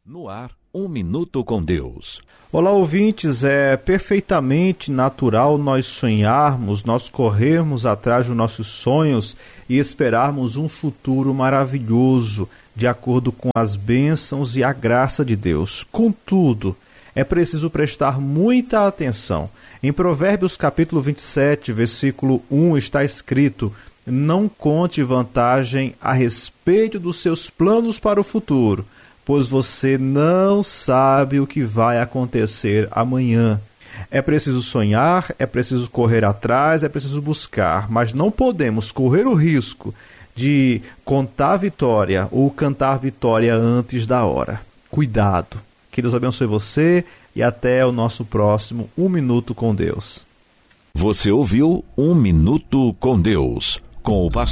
No ar, Um Minuto com Deus. Olá, ouvintes. É perfeitamente natural nós sonharmos, nós corrermos atrás dos nossos sonhos e esperarmos um futuro maravilhoso, de acordo com as bênçãos e a graça de Deus. Contudo, é preciso prestar muita atenção. Em Provérbios capítulo 27, versículo 1, está escrito: não conte vantagem a respeito dos seus planos para o futuro, pois você não sabe o que vai acontecer amanhã. É preciso sonhar, é preciso correr atrás, é preciso buscar, mas não podemos correr o risco de contar vitória ou cantar vitória antes da hora. Cuidado. Que Deus abençoe você e até o nosso próximo Um Minuto com Deus. Você ouviu Um Minuto com Deus, com o pastor